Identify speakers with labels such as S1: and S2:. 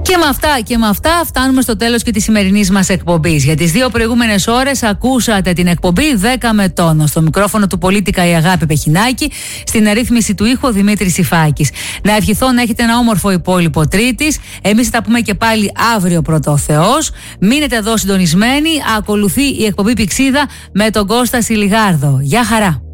S1: Και με αυτά φτάνουμε στο τέλος και της σημερινής μας εκπομπής. Για τις 2 προηγούμενες ώρες ακούσατε την εκπομπή 10 με τόνο. Στο μικρόφωνο του Πολίτικα η Αγάπη Πεχινάκη, στην αρρύθμιση του ήχου Δημήτρης Ιφάκης. Να ευχηθώ να έχετε ένα όμορφο υπόλοιπο Τρίτης. Εμείς θα τα πούμε και πάλι αύριο, πρώτο ο Θεός. Μείνετε εδώ συντονισμένοι. Ακολουθεί η εκπομπή Πηξίδα με τον Κώστα Σιλιγάρδο. Γεια χαρά.